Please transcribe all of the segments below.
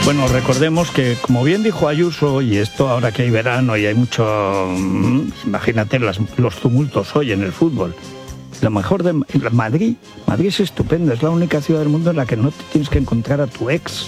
Bueno, recordemos que, como bien dijo Ayuso, y esto ahora que hay verano y hay mucho... imagínate los tumultos hoy en el fútbol. Lo mejor de Madrid es estupenda, es la única ciudad del mundo en la que no te tienes que encontrar a tu ex.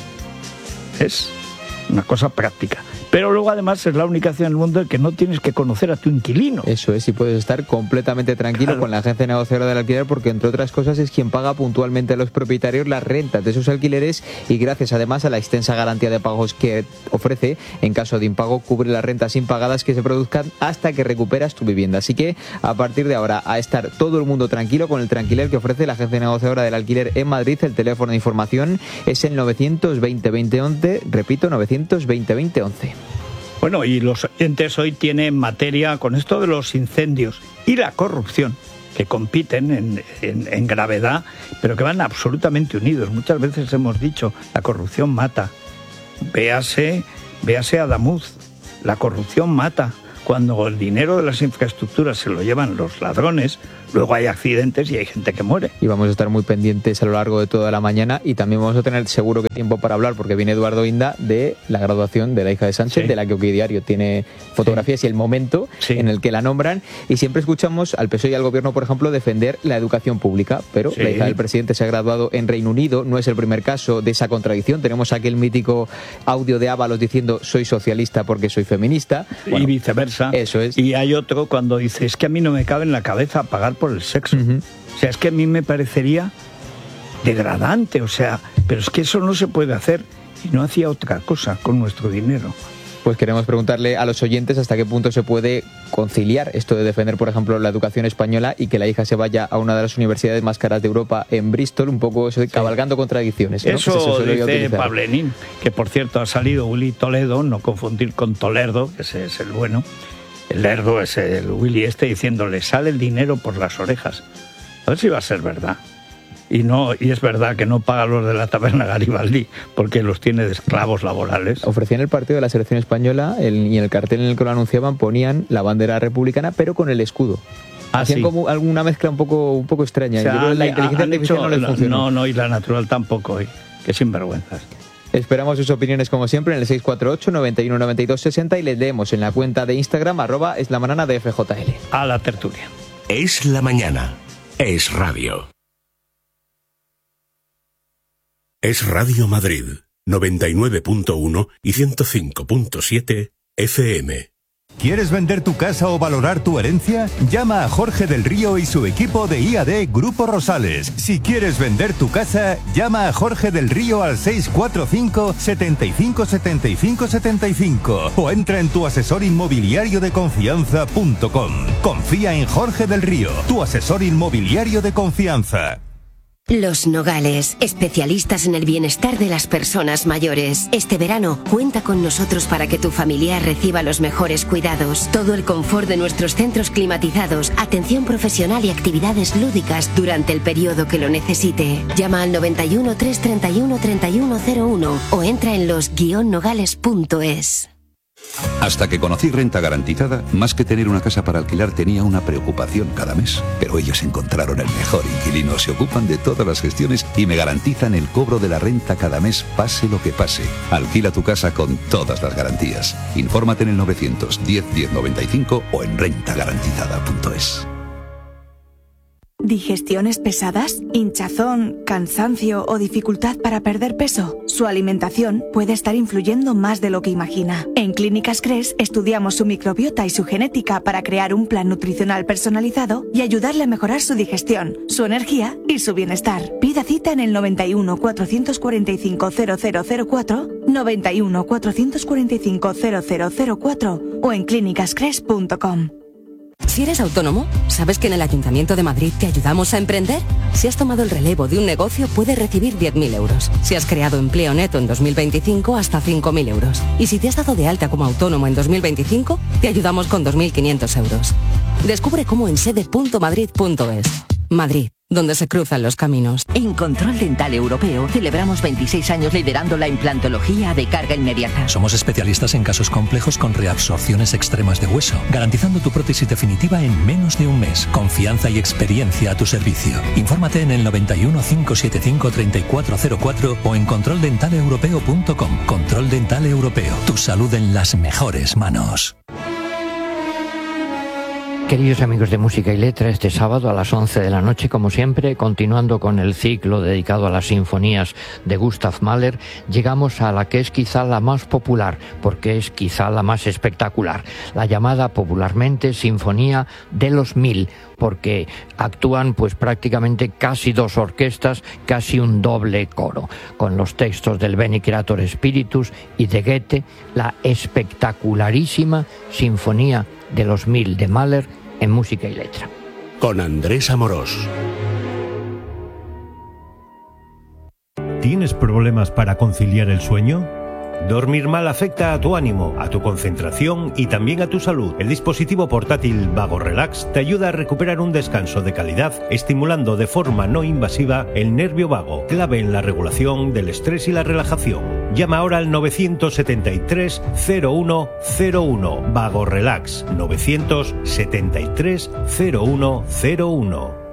Es una cosa práctica. Pero luego además es la única ciudad del mundo en que no tienes que conocer a tu inquilino. Eso es, y puedes estar completamente tranquilo con la agencia negociadora del alquiler, porque entre otras cosas es quien paga puntualmente a los propietarios las rentas de esos alquileres, y gracias además a la extensa garantía de pagos que ofrece, en caso de impago cubre las rentas impagadas que se produzcan hasta que recuperas tu vivienda. Así que a partir de ahora a estar todo el mundo tranquilo con el Tranquiler que ofrece la agencia negociadora del alquiler en Madrid. El teléfono de información es el 920-2011, repito, 920-2011. Bueno, y los oyentes hoy tienen materia con esto de los incendios y la corrupción, que compiten en gravedad, pero que van absolutamente unidos. Muchas veces hemos dicho, la corrupción mata. Véase Adamuz, la corrupción mata. Cuando el dinero de las infraestructuras se lo llevan los ladrones, luego hay accidentes y hay gente que muere. Y vamos a estar muy pendientes a lo largo de toda la mañana, y también vamos a tener seguro que tiempo para hablar, porque viene Eduardo Inda, de la graduación de la hija de Sánchez, de la que OK Diario tiene fotografías y el momento en el que la nombran. Y siempre escuchamos al PSOE y al gobierno, por ejemplo, defender la educación pública, pero la hija del presidente se ha graduado en Reino Unido. No es el primer caso de esa contradicción. Tenemos aquel mítico audio de Ábalos diciendo soy socialista porque soy feminista. Bueno, y viceversa. Eso es. Y hay otro cuando dice, es que a mí no me cabe en la cabeza pagar por el sexo. O sea, es que a mí me parecería degradante, o sea, pero es que eso no se puede hacer, y no hacía otra cosa con nuestro dinero. Pues queremos preguntarle a los oyentes hasta qué punto se puede conciliar esto de defender, por ejemplo, la educación española y que la hija se vaya a una de las universidades más caras de Europa, en Bristol, un poco eso de cabalgando contradicciones, ¿no? Eso dice Pablenín, que por cierto ha salido Willy Toledo, no confundir con Tolerdo, que ese es el bueno. El lerdo es el Willy diciéndole, sale el dinero por las orejas. A ver si va a ser verdad. Y es verdad que no paga los de la taberna Garibaldi porque los tiene de esclavos laborales. Ofrecían el partido de la selección española y en el cartel en el que lo anunciaban ponían la bandera republicana, pero con el escudo. Hacían como alguna mezcla un poco extraña. O sea, yo creo que la inteligencia artificial no les funcionó. No, y la natural tampoco. Qué sinvergüenzas. Esperamos sus opiniones como siempre en el 648 91 92 60 y les leemos en la cuenta de Instagram @eslamana de FJL. A la tertulia. Es la mañana. Es radio. Es Radio Madrid, 99.1 y 105.7 FM. ¿Quieres vender tu casa o valorar tu herencia? Llama a Jorge del Río y su equipo de IAD Grupo Rosales. Si quieres vender tu casa, llama a Jorge del Río al 645 75 75 75 o entra en tuasesorinmobiliariodeconfianza.com. Confía en Jorge del Río, tu asesor inmobiliario de confianza. Los Nogales, especialistas en el bienestar de las personas mayores. Este verano, cuenta con nosotros para que tu familiar reciba los mejores cuidados, todo el confort de nuestros centros climatizados, atención profesional y actividades lúdicas durante el periodo que lo necesite. Llama al 91 331 3101 o entra en los-nogales.es. Hasta que conocí Renta Garantizada, más que tener una casa para alquilar tenía una preocupación cada mes. Pero ellos encontraron el mejor inquilino, se ocupan de todas las gestiones y me garantizan el cobro de la renta cada mes, pase lo que pase. Alquila tu casa con todas las garantías. Infórmate en el 910 1095 o en rentagarantizada.es. ¿Digestiones pesadas? ¿Hinchazón, cansancio o dificultad para perder peso? Su alimentación puede estar influyendo más de lo que imagina. En Clínicas Cres estudiamos su microbiota y su genética para crear un plan nutricional personalizado y ayudarle a mejorar su digestión, su energía y su bienestar. Pida cita en el 91 445 0004, 91 445 0004 o en clínicascres.com. Si eres autónomo, ¿sabes que en el Ayuntamiento de Madrid te ayudamos a emprender? Si has tomado el relevo de un negocio, puedes recibir 10.000 euros. Si has creado empleo neto en 2025, hasta 5.000 euros. Y si te has dado de alta como autónomo en 2025, te ayudamos con 2.500 euros. Descubre cómo en sede.madrid.es. Madrid, donde se cruzan los caminos. En Control Dental Europeo celebramos 26 años liderando la implantología de carga inmediata. Somos especialistas en casos complejos con reabsorciones extremas de hueso, garantizando tu prótesis definitiva en menos de un mes. Confianza y experiencia a tu servicio. Infórmate en el 91 575 3404 o en controldentaleeuropeo.com. Control Dental Europeo. Tu salud en las mejores manos. Queridos amigos de Música y Letra, este sábado a las 11 de la noche, como siempre, continuando con el ciclo dedicado a las sinfonías de Gustav Mahler, llegamos a la que es quizá la más popular, porque es quizá la más espectacular, la llamada popularmente Sinfonía de los 1000, porque actúan pues prácticamente casi dos orquestas, casi un doble coro, con los textos del Bene Creator Spiritus y de Goethe, la espectacularísima Sinfonía de los 1000 de Mahler en Música y Letra. Con Andrés Amorós. ¿Tienes problemas para conciliar el sueño? Dormir mal afecta a tu ánimo, a tu concentración y también a tu salud. El dispositivo portátil Vago Relax te ayuda a recuperar un descanso de calidad, estimulando de forma no invasiva el nervio vago, clave en la regulación del estrés y la relajación. Llama ahora al 973 0101. Vago Relax 973 0101.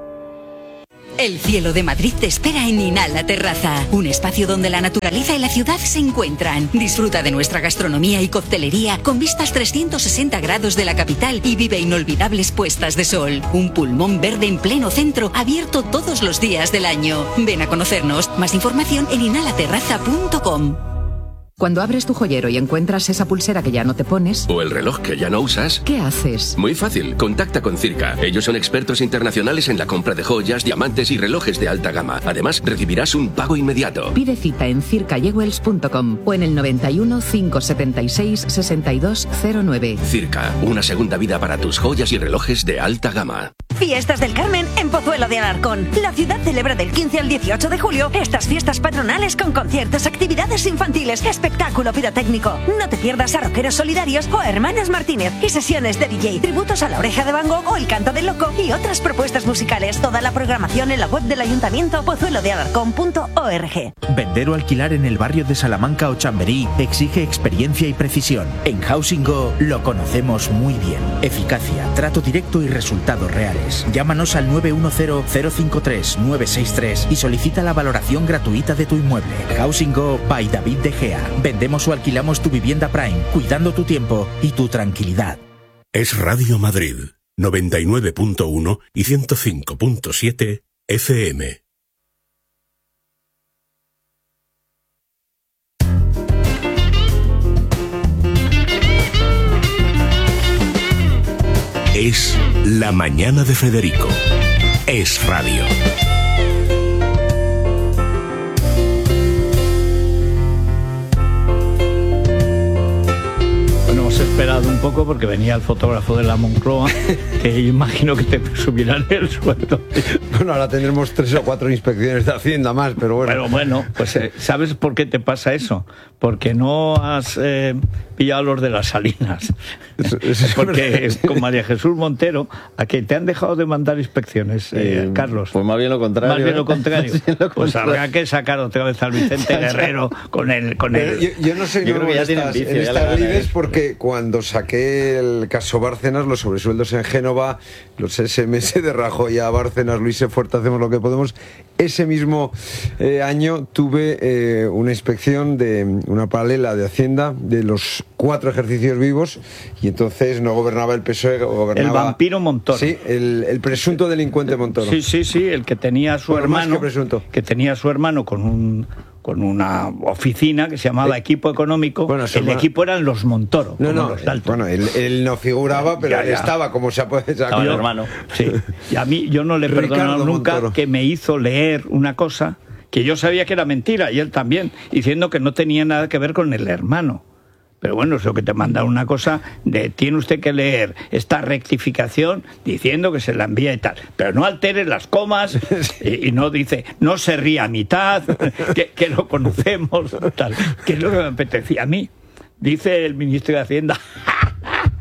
El cielo de Madrid te espera en Inhala Terraza, un espacio donde la naturaleza y la ciudad se encuentran. Disfruta de nuestra gastronomía y coctelería con vistas 360 grados de la capital y vive inolvidables puestas de sol. Un pulmón verde en pleno centro, abierto todos los días del año. Ven a conocernos. Más información en inhalaterraza.com. Cuando abres tu joyero y encuentras esa pulsera que ya no te pones... o el reloj que ya no usas... ¿qué haces? Muy fácil, contacta con Circa. Ellos son expertos internacionales en la compra de joyas, diamantes y relojes de alta gama. Además, recibirás un pago inmediato. Pide cita en circajewels.com o en el 91 576 6209. Circa, una segunda vida para tus joyas y relojes de alta gama. Fiestas del Carmen en Pozuelo de Alarcón. La ciudad celebra del 15 al 18 de julio estas fiestas patronales con conciertos, actividades infantiles, espectáculo pirotécnico. No te pierdas a Rockeros Solidarios o a Hermanos Martínez y sesiones de DJ, tributos a La Oreja de Van Gogh o El Canto del Loco y otras propuestas musicales. Toda la programación en la web del Ayuntamiento pozuelodealarcón.org. Vender o alquilar en el barrio de Salamanca o Chamberí exige experiencia y precisión. En Housing Go lo conocemos muy bien. Eficacia, trato directo y resultados reales. Llámanos al 910-053-963 y solicita la valoración gratuita de tu inmueble. Housing Go by David De Gea. Vendemos o alquilamos tu vivienda Prime, cuidando tu tiempo y tu tranquilidad. Es Radio Madrid, 99.1 y 105.7 FM. Es La Mañana de Federico. Es Radio. Hemos esperado un poco porque venía el fotógrafo de la Moncloa, que imagino que te subirán el sueldo. Bueno, ahora tendremos 3 o 4 inspecciones de Hacienda más, pero bueno. Pero bueno, pues ¿sabes por qué te pasa eso? Porque no has pillado los de las Salinas. Porque con María Jesús Montero, ¿a que te han dejado de mandar inspecciones, Carlos? Pues más bien lo contrario. Más bien lo contrario. Pues habrá que sacar otra vez al Vicente Guerrero con el... Yo no sé, yo creo que ya tienen vicio, en estas lides, porque cuando saqué el caso Bárcenas, los sobresueldos en Génova, los SMS de Rajoy a Bárcenas, Luis E. Fuerte, hacemos lo que podemos, ese mismo año tuve una inspección de una paralela de Hacienda de los 4 ejercicios vivos, y entonces no gobernaba el PSOE, gobernaba... El vampiro Montoro. Sí, el presunto delincuente Montoro. Sí, el que tenía a su hermano, que tenía a su hermano con una oficina que se llamaba Equipo Económico. Bueno, el equipo eran los Montoro. Bueno, él no figuraba, pero él estaba, como se puede saber. El hermano. Sí. Y a mí, yo no le he perdonado nunca Montoro, que me hizo leer una cosa que yo sabía que era mentira, y él también, diciendo que no tenía nada que ver con el hermano. Pero bueno, es lo que te manda una cosa de tiene usted que leer esta rectificación diciendo que se la envía y tal. Pero no altere las comas y no dice, no se ría a mitad, que lo conocemos, tal. Que es lo que me apetecía a mí. Dice el ministro de Hacienda,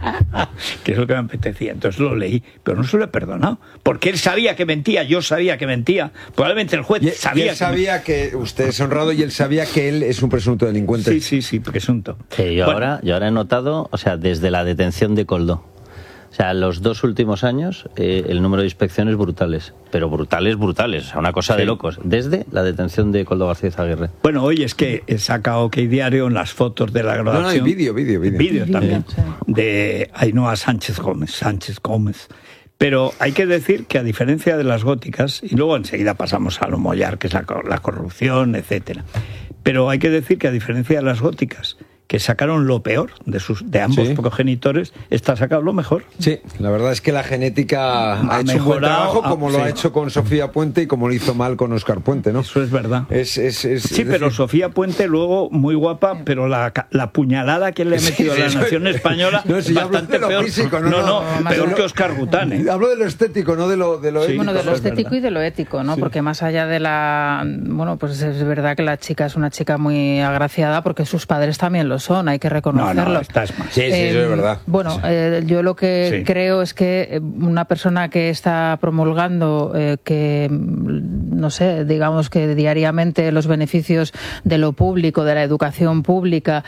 que es lo que me apetecía. Entonces lo leí, pero no se lo he perdonado, porque él sabía que mentía, yo sabía que mentía, probablemente el juez sabía. Y él sabía que usted es honrado y él sabía que él es un presunto delincuente. Sí, presunto. Sí, yo ahora he notado, o sea, desde la detención de Koldo, o sea, los 2 últimos años el número de inspecciones brutales, pero brutales, o sea, una cosa de locos, desde la detención de Koldo García Izaguirre. Bueno, hoy es que saca OK Diario en las fotos de la grabación. No, hay vídeo también, de Ainhoa Sánchez Gómez. Pero hay que decir que a diferencia de las góticas, y luego enseguida pasamos a lo mollar, que es la corrupción, etcétera. Pero hay que decir que a diferencia de las góticas, que sacaron lo peor de ambos progenitores, está sacado lo mejor. Sí, la verdad es que la genética ha hecho un buen trabajo, como lo ha hecho con Sofía Puente y como lo hizo mal con Óscar Puente, ¿no? Eso es verdad. Sí, pero Sofía Puente luego, muy guapa, pero la puñalada que le ha metido a la nación española es bastante peor. Físico, peor que Óscar Gután. Hablo de lo estético, no de lo ético. Bueno, de lo estético y de lo ético, ¿no? Porque más allá de bueno, pues es verdad que la chica es una chica muy agraciada, porque sus padres también lo son, hay que reconocerlo. Sí, eso es verdad. Bueno, yo lo que creo es que una persona que está promulgando que, no sé, digamos que diariamente los beneficios de lo público, de la educación pública,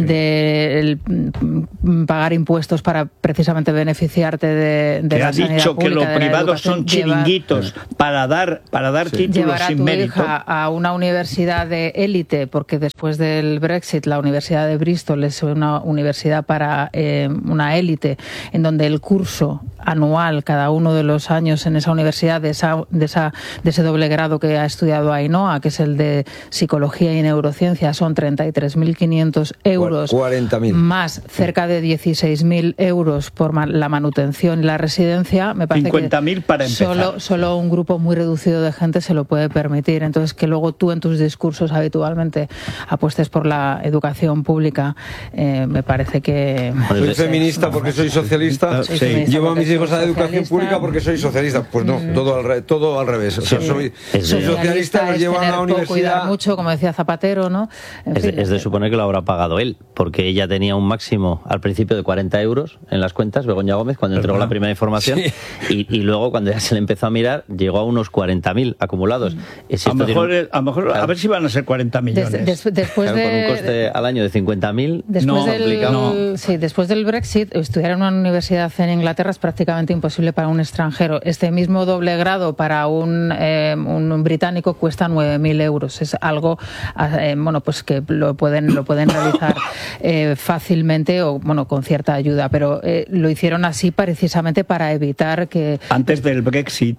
de pagar impuestos para precisamente beneficiarte de la sanidad pública. Ha dicho que los privados son chiringuitos para dar títulos llevar a sin tu mérito. Hija a una universidad de élite, porque después del Brexit la Universidad de Bristol es una universidad para una élite, en donde el curso anual cada uno de los años en esa universidad de ese doble grado que ha estudiado Ainhoa, que es el de psicología y neurociencia, son 33.500 euros, 40.000 más cerca de 16.000 euros por la manutención y la residencia. Me parece 50.000 para empezar. Solo un grupo muy reducido de gente se lo puede permitir. Entonces, que luego tú en tus discursos habitualmente apuestes por la educación pública, me parece que... Soy feminista porque soy socialista. Llevo a mis hijos a la educación pública porque soy socialista. Pues no, todo al revés. O sea, soy socialista, los llevo a la universidad. Cuidar mucho, como decía Zapatero, ¿no? Es de suponer que lo habrá pagado él, porque ella tenía un máximo al principio de 40 euros en las cuentas, Begoña Gómez, cuando entregó la primera información, y luego cuando ya se le empezó a mirar, llegó a unos 40.000 acumulados. A lo mejor, a ver si van a ser 40 millones. Después con un coste al año de 50.000, después del Brexit, estudiar en una universidad en Inglaterra es prácticamente imposible para un extranjero. Este mismo doble grado para un británico cuesta 9.000 euros. Es algo, bueno, pues que lo pueden realizar fácilmente o, bueno, con cierta ayuda, pero lo hicieron así precisamente para evitar que... Antes del Brexit,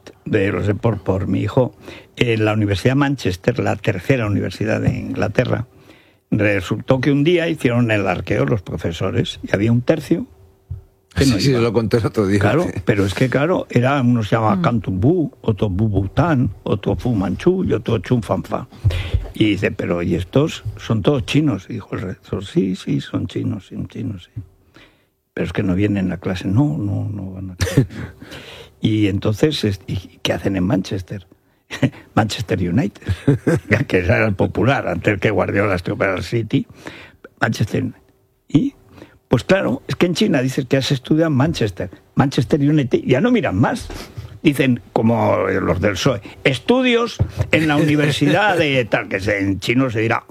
por mi hijo, la Universidad de Manchester, la tercera universidad de Inglaterra, resultó que un día hicieron el arqueo los profesores y había un tercio que no iba. Lo conté el otro día. Claro, pero es que era uno se llama Cantumbu, otro Bubután, otro Fu Manchu y otro Chun Fanfa. Y dice, pero ¿y estos son todos chinos? Y dijo el rector, sí, son chinos, sí. Pero es que no vienen a clase. No van a clase. Y entonces, ¿qué hacen en Manchester? Manchester United, que era el popular, antes que Guardiola estuvo para el City. Manchester United. Y, pues claro, es que en China dices que has estudiado en Manchester United, ya no miran más. Dicen, como los del PSOE, estudios en la universidad de tal, que en chino se dirá,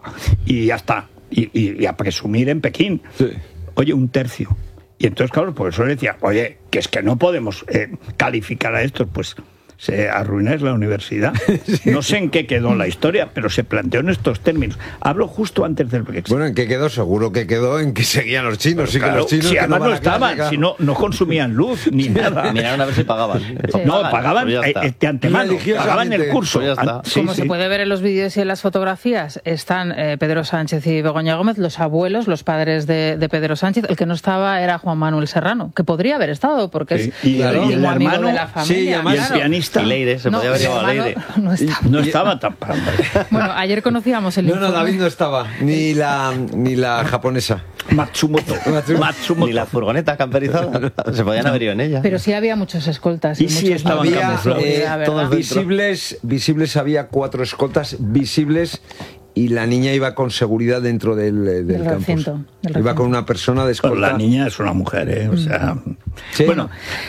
y ya está. Y a presumir en Pekín. Sí. Oye, un tercio. Y entonces, claro, el profesor decía, oye, que es que no podemos calificar a estos, pues se arruinó la universidad. No sé en qué quedó la historia, pero se planteó en estos términos. Hablo justo antes del Brexit. Bueno, ¿en qué quedó? Seguro que quedó en que seguían los chinos. Sí, claro, que los chinos si además no estaban, si no consumían luz ni nada. Miraron a ver si pagaban. No, pagaban de antemano, pagaban el curso. Como se puede ver en los vídeos y en las fotografías, están Pedro Sánchez y Begoña Gómez, los abuelos, los padres de Pedro Sánchez. El que no estaba era Juan Manuel Serrano, que podría haber estado, porque es el amigo de la familia. Y el pianista. Y Leire, se podía haber llevado a Leire. No estaba tan padre. Bueno, ayer conocíamos el informe. No, David no estaba, ni la japonesa. Matsumoto. Ni la furgoneta camperizada. Se podían haber ido en ella. Pero sí había muchos escoltas. Y sí estaban todos visibles había 4 escoltas visibles y la niña iba con seguridad dentro del campus. Iba con una persona de escolta. Pues la niña es una mujer, ¿eh? O sea... ¿Sí? Bueno,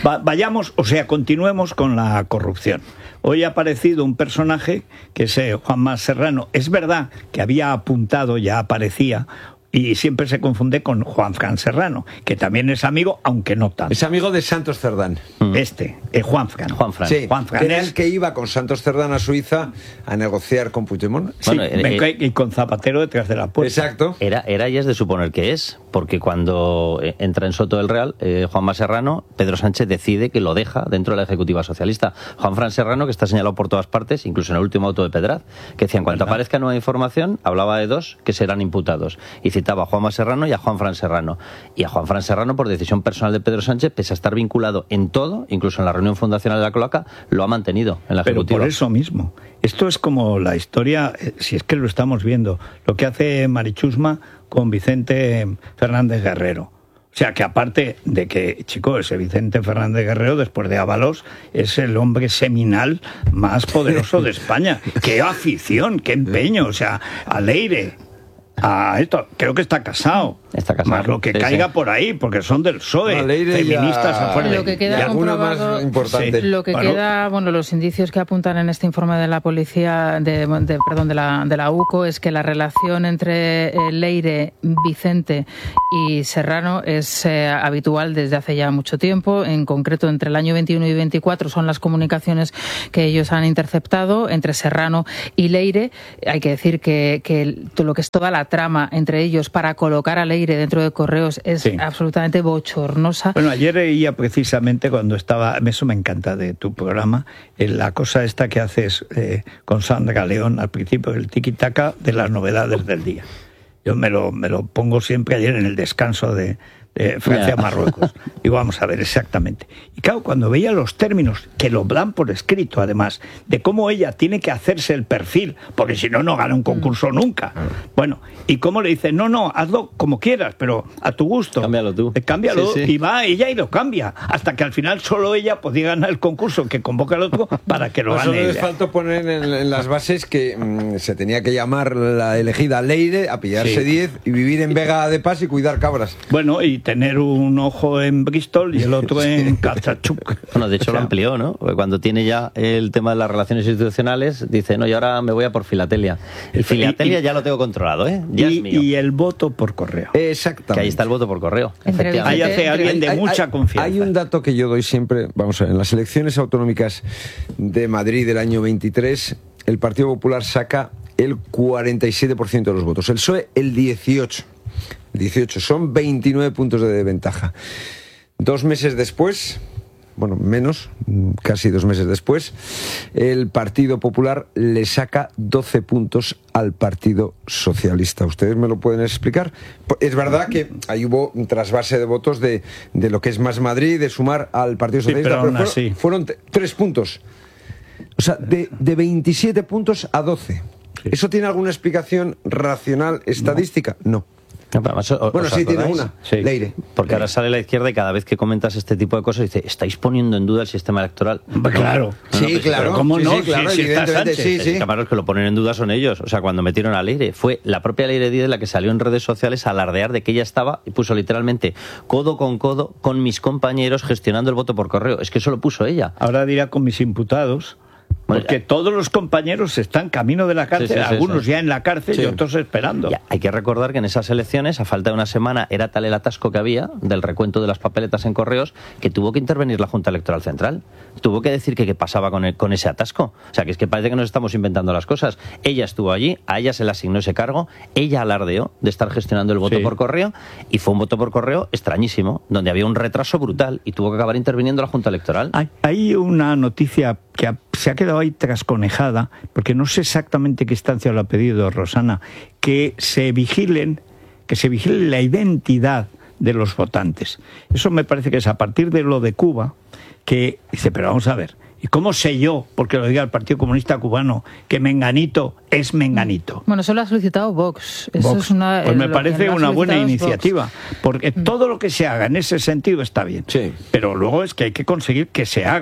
continuemos con la corrupción. Hoy ha aparecido un personaje que es Juanma Serrano. Es verdad que había apuntado, ya aparecía, y siempre se confunde con Juanfran Serrano, que también es amigo, aunque no tanto. Es amigo de Santos Cerdán. Juanfran. Sí, Juanfran era el que iba con Santos Cerdán a Suiza a negociar con Puigdemont. Sí, y con Zapatero detrás de la puerta. Exacto. Era y es de suponer que es, porque cuando entra en Soto del Real, Juanma Serrano, Pedro Sánchez decide que lo deja dentro de la Ejecutiva Socialista. Juanfran Serrano, que está señalado por todas partes, incluso en el último auto de Pedraz, que decía, en cuanto aparezca nueva información, hablaba de dos que serán imputados. Y citaba a Juanma Serrano y a Juanfran Serrano. Y a Juanfran Serrano, por decisión personal de Pedro Sánchez, pese a estar vinculado en todo, incluso en la reunión fundacional de la Cloaca, lo ha mantenido en la Ejecutiva. Pero por eso mismo. Esto es como la historia, si es que lo estamos viendo, lo que hace Marichusma con Vicente Fernández Guerrero. O sea, que aparte de que, chico, ese Vicente Fernández Guerrero, después de Ábalos, es el hombre seminal más poderoso de España. ¡Qué afición, qué empeño! O sea, a Leire... esto, creo que está casado. Más lo que caiga por ahí, porque son del PSOE, feministas afuera. Lo que queda comprobado, lo que queda, los indicios que apuntan en este informe de la policía, de la UCO, es que la relación entre Leire, Vicente y Serrano es habitual desde hace ya mucho tiempo. En concreto, entre el año 21 y 24 son las comunicaciones que ellos han interceptado entre Serrano y Leire. Hay que decir que lo que es toda la trama entre ellos para colocar a Leire dentro de Correos es absolutamente bochornosa. Bueno, ayer leía precisamente cuando estaba, eso me encanta de tu programa, la cosa esta que haces con Sandra León al principio, el tiki-taka de las novedades del día. Yo me lo pongo siempre ayer en el descanso de Francia-Marruecos. Y vamos a ver exactamente. Y claro, cuando veía los términos, que lo dan por escrito además, de cómo ella tiene que hacerse el perfil, porque si no, no gana un concurso nunca. Bueno, y cómo le dice, no, hazlo como quieras, pero a tu gusto. Cámbialo tú. Cámbialo, y va ella y lo cambia. Hasta que al final solo ella podía ganar el concurso, que convoca al otro para que lo gane solo ella. les faltó poner en las bases que se tenía que llamar la elegida Leire, a pillarse 10 y vivir en Vega de Paz y cuidar cabras. Bueno, y tener un ojo en Bristol y el otro en Cachachuc. Bueno, de hecho lo amplió, ¿no? Porque cuando tiene ya el tema de las relaciones institucionales, dice, no, y ahora me voy a por Filatelia. El Filatelia ya lo tengo controlado, ¿eh? Ya es mío. Y el voto por correo. Exactamente. Que ahí está el voto por correo. Ahí hace alguien de mucha confianza. Hay un dato que yo doy siempre, vamos a ver, en las elecciones autonómicas de Madrid del año 23, el Partido Popular saca el 47% de los votos, el PSOE el 18%. Son 29 puntos de ventaja. 2 meses después, menos, casi 2 meses después, el Partido Popular le saca 12 puntos al Partido Socialista. ¿Ustedes me lo pueden explicar? Es verdad que ahí hubo un trasvase de votos de lo que es Más Madrid, de sumar al Partido Socialista, pero fueron 3 puntos. O sea, de 27 puntos a 12. Sí. ¿Eso tiene alguna explicación racional, estadística? No. Sí, tiene una, Leire. Porque ahora sale la izquierda y cada vez que comentas este tipo de cosas dice, ¿estáis poniendo en duda el sistema electoral? Claro. Claro. ¿Cómo no? Claro, evidentemente, sí. Los que lo ponen en duda son ellos. O sea, cuando metieron a Leire, fue la propia Leire Díez la que salió en redes sociales a alardear de que ella estaba, y puso literalmente codo con mis compañeros gestionando el voto por correo. Es que eso lo puso ella. Ahora dirá con mis imputados. Porque todos los compañeros están camino de la cárcel, algunos ya en la cárcel y otros esperando. Ya, hay que recordar que en esas elecciones, a falta de una semana, era tal el atasco que había del recuento de las papeletas en correos que tuvo que intervenir la Junta Electoral Central. Tuvo que decir que qué pasaba con ese atasco. O sea, que es que parece que nos estamos inventando las cosas. Ella estuvo allí, a ella se le asignó ese cargo, ella alardeó de estar gestionando el voto por correo, y fue un voto por correo extrañísimo, donde había un retraso brutal y tuvo que acabar interviniendo la Junta Electoral. Hay una noticia que se ha quedado ahí trasconejada, porque no sé exactamente qué instancia lo ha pedido Rosana, que se vigile la identidad de los votantes. Eso me parece que es a partir de lo de Cuba, que dice, pero vamos a ver, ¿y cómo sé yo, porque lo diga el Partido Comunista Cubano, que Menganito es Menganito? Bueno, eso lo ha solicitado Vox. Eso Vox. Es una, pues me parece una buena iniciativa, porque todo lo que se haga en ese sentido está bien. Sí. Pero luego es que hay que conseguir que se haga.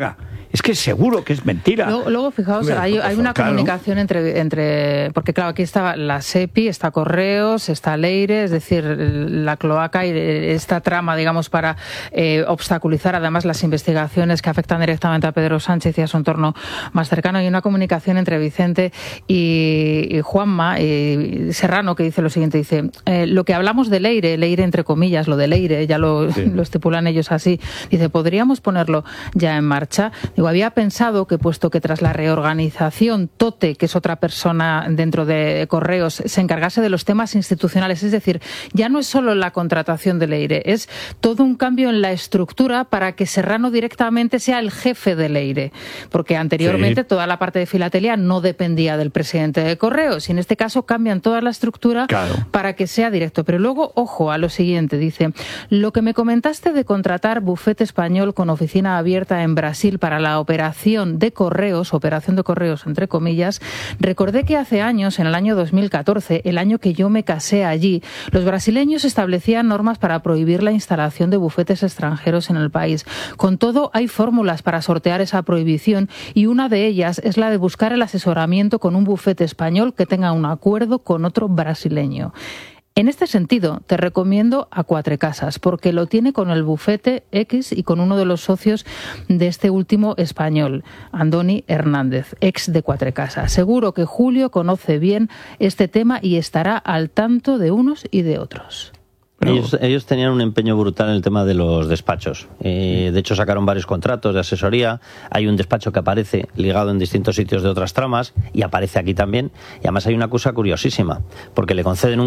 Es que seguro que es mentira. Luego fijaos, hay una comunicación entre... Porque claro, aquí está la SEPI, está Correos, está Leire, es decir, la cloaca y esta trama, digamos, para obstaculizar además las investigaciones que afectan directamente a Pedro Sánchez y a su entorno más cercano. Hay una comunicación entre Vicente y Juanma y Serrano que dice lo siguiente, dice, lo que hablamos de Leire entre comillas, lo de Leire, ya lo estipulan ellos así, dice, ¿podríamos ponerlo ya en marcha? Digo, había pensado que puesto que tras la reorganización Tote, que es otra persona dentro de Correos, se encargase de los temas institucionales, es decir, ya no es solo la contratación de Leire, es todo un cambio en la estructura para que Serrano directamente sea el jefe de Leire, porque anteriormente toda la parte de filatelia no dependía del presidente de Correos, y en este caso cambian toda la estructura para que sea directo. Pero luego, ojo a lo siguiente, dice, lo que me comentaste de contratar bufete español con oficina abierta en Brasil para la operación de correos entre comillas, recordé que hace años, en el año 2014, el año que yo me casé allí, los brasileños establecían normas para prohibir la instalación de bufetes extranjeros en el país. Con todo, hay fórmulas para sortear esa prohibición y una de ellas es la de buscar el asesoramiento con un bufete español que tenga un acuerdo con otro brasileño. En este sentido, te recomiendo a Cuatrecasas, porque lo tiene con el bufete X y con uno de los socios de este último español, Andoni Hernández, ex de Cuatrecasas. Seguro que Julio conoce bien este tema y estará al tanto de unos y de otros. Ellos tenían un empeño brutal en el tema de los despachos. De hecho, sacaron varios contratos de asesoría. Hay un despacho que aparece ligado en distintos sitios de otras tramas y aparece aquí también. Y además hay una cosa curiosísima, porque le conceden un